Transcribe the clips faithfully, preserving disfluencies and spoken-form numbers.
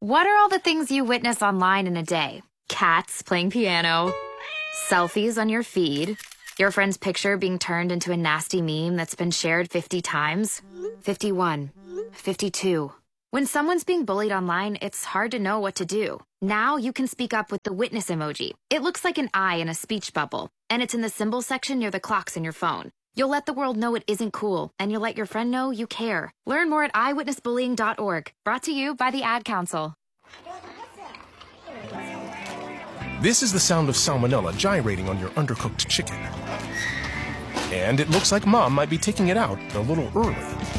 What are all the things you witness online in a day? Cats playing piano, selfies on your feed, your friend's picture being turned into a nasty meme that's been shared fifty times, fifty-one, fifty-two. When someone's being bullied online, it's hard to know what to do. Now you can speak up with the witness emoji. It looks like an eye in a speech bubble, and it's in the symbol section near the clocks in your phone. You'll let the world know it isn't cool, and you'll let your friend know you care. Learn more at i witness bullying dot org. Brought to you by the Ad Council. This is the sound of salmonella gyrating on your undercooked chicken. And it looks like Mom might be taking it out a little early.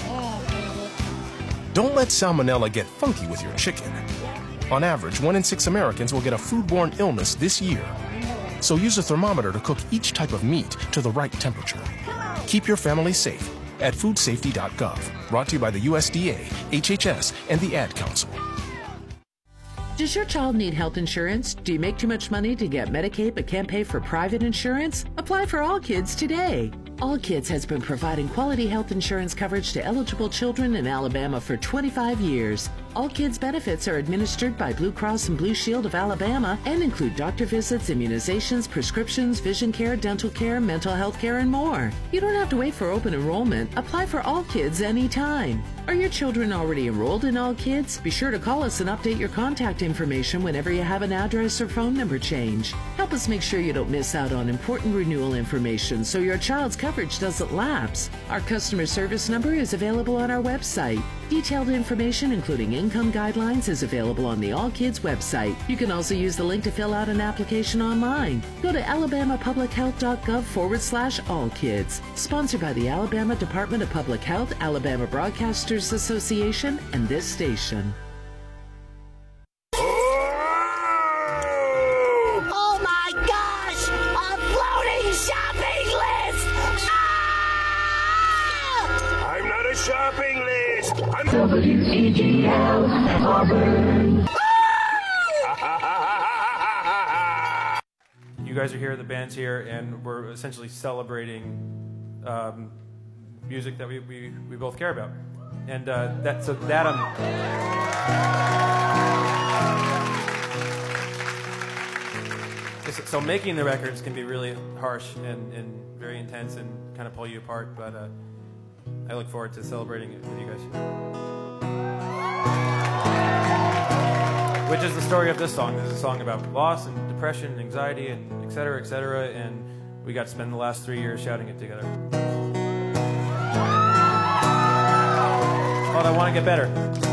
Don't let salmonella get funky with your chicken. On average, one in six Americans will get a foodborne illness this year. So use a thermometer to cook each type of meat to the right temperature. Keep your family safe at food safety dot gov. Brought to you by the U S D A, H H S, and the Ad Council. Does your child need health insurance? Do you make too much money to get Medicaid but can't pay for private insurance? Apply for All Kids today. All Kids has been providing quality health insurance coverage to eligible children in Alabama for twenty-five years. All Kids benefits are administered by Blue Cross and Blue Shield of Alabama and include doctor visits, immunizations, prescriptions, vision care, dental care, mental health care, and more. You don't have to wait for open enrollment. Apply for All Kids anytime. Are your children already enrolled in All Kids? Be sure to call us and update your contact information whenever you have an address or phone number change. Help us make sure you don't miss out on important renewal information so your child's coverage doesn't lapse. Our customer service number is available on our website. Detailed information, including income guidelines, is available on the All Kids website. You can also use the link to fill out an application online. Go to alabama public health dot gov forward slash all kids. Sponsored by the Alabama Department of Public Health, Alabama Broadcasters Association, and this station. Oh my gosh! A floating shopping list! Ah! I'm not a shopping list! I'm W C G L Auburn. You guys are here, the band's here, and we're essentially celebrating um, music that we, we, we both care about. And uh, that, so that I'm... So making the records can be really harsh and, and very intense and kind of pull you apart, but uh, I look forward to celebrating it with you guys. Which is the story of this song. This is a song about loss and depression and anxiety and et cetera, et cetera, and we got to spend the last three years shouting it together. It's called I Want to Get Better.